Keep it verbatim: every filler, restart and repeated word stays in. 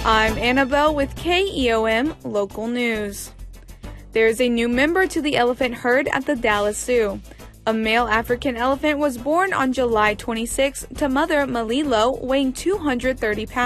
I'm Annabelle with K E O M Local News. There's a new member to the elephant herd at the Dallas Zoo. A male African elephant was born on July twenty-sixth to mother Malilo, weighing two hundred thirty pounds.